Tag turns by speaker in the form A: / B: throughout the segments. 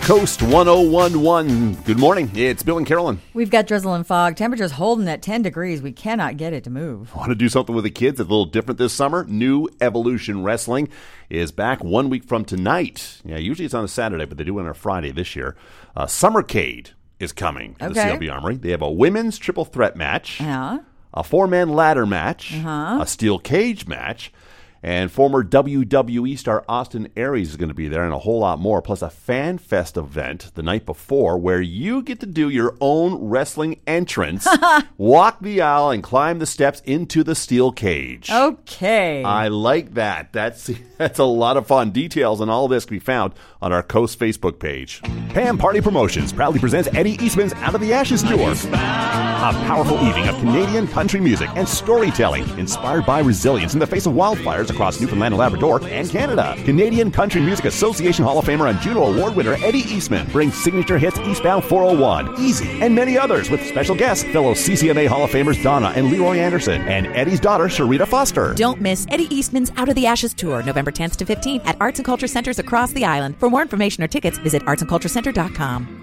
A: Coast 1011. Good morning. It's Bill and Carolyn.
B: We've got drizzle and fog. Temperatures holding at 10 degrees. We cannot get it to move.
A: Want to do something with the kids that's a little different this summer? New Evolution Wrestling is back 1 week from tonight. Yeah, usually it's on a Saturday, but they do it on a Friday this year. Summercade is coming to the CLB Armory. They have a women's triple threat match, a four-man ladder match, a steel cage match, and former WWE star Austin Aries is going to be there, and a whole lot more, plus a Fan Fest event the night before where you get to do your own wrestling entrance, walk the aisle, and climb the steps into the steel cage.
B: Okay.
A: I like that. That's a lot of fun. Details on all of this can be found on our Coast Facebook page. Pam Party Promotions proudly presents Eddie Eastman's Out of the Ashes Tour. A powerful evening of Canadian country music and storytelling inspired by resilience in the face of wildfires across Newfoundland and Labrador and Canada. Canadian Country Music Association Hall of Famer and Juno Award winner Eddie Eastman brings signature hits Eastbound 401, Easy, and many others with special guests, fellow CCMA Hall of Famers Donna and Leroy Anderson, and Eddie's daughter Sharita Foster.
C: Don't miss Eddie Eastman's Out of the Ashes Tour, November 10th to 15th at Arts and Culture Centers across the island. For more information or tickets, visit artsandculturecenter.com.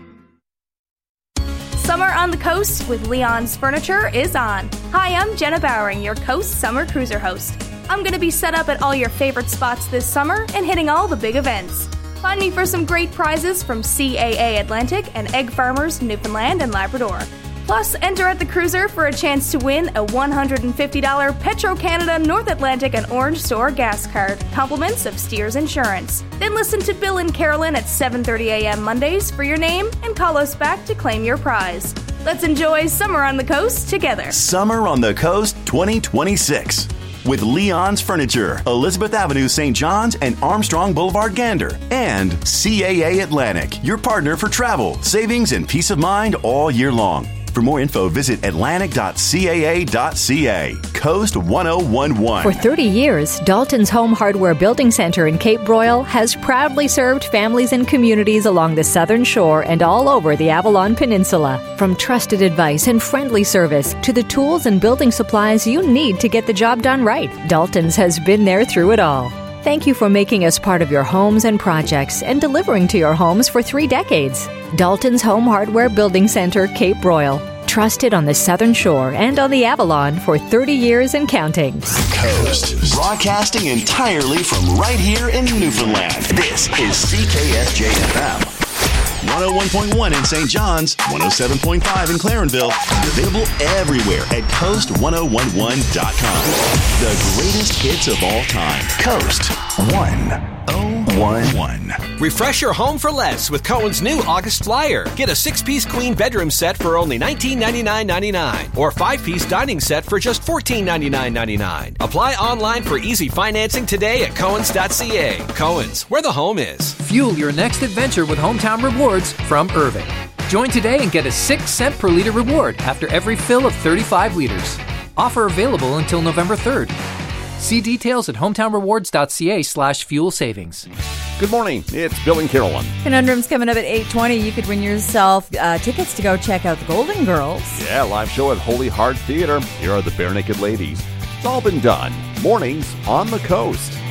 D: Summer on the Coast with Leon's Furniture is on. Hi, I'm Jenna Bowering, your Coast Summer Cruiser host. I'm going to be set up at all your favorite spots this summer and hitting all the big events. Find me for some great prizes from CAA Atlantic and Egg Farmers Newfoundland and Labrador. Plus, enter at the cruiser for a chance to win a $150 Petro-Canada North Atlantic and Orange Store gas card, compliments of Steers Insurance. Then listen to Bill and Carolyn at 7:30 a.m. Mondays for your name and call us back to claim your prize. Let's enjoy Summer on the Coast together.
E: Summer on the Coast 2026. With Leon's Furniture, Elizabeth Avenue, St. John's, and Armstrong Boulevard, Gander. And CAA Atlantic, your partner for travel, savings, and peace of mind all year long. For more info, visit atlantic.caa.ca. Coast 1011.
F: For 30 years, Dalton's Home Hardware Building Center in Cape Broyle has proudly served families and communities along the southern shore and all over the Avalon Peninsula. From trusted advice and friendly service to the tools and building supplies you need to get the job done right, Dalton's has been there through it all. Thank you for making us part of your homes and projects and delivering to your homes for 3 decades. Dalton's Home Hardware Building Center, Cape Broyle. Trusted on the Southern Shore and on the Avalon for 30 years and counting.
E: Coast. Broadcasting entirely from right here in Newfoundland. This is CKSJ-FM. 101.1 in St. John's, 107.5 in Clarenville, and available everywhere at coast1011.com. The greatest hits of all time. Coast 1011.
G: Refresh your home for less with Cohen's new August flyer. Get a 6-piece queen bedroom set for only $1999.99 or 5-piece dining set for just $1499.99. Apply online for easy financing today at Cohens.ca. Cohen's, where the home is.
H: Fuel your next adventure with Hometown Rewards from Irving. Join today and get a 6-cent per liter reward after every fill of 35 liters. Offer available until November 3rd. See details at hometownrewards.ca/fuel savings.
A: Good morning. It's Bill and Carolyn.
B: Conundrums coming up at 8:20. You could win yourself tickets to go check out the Golden Girls.
A: Yeah, live show at Holy Heart Theater. Here are the Bare Naked Ladies. It's all been done. Mornings on the Coast.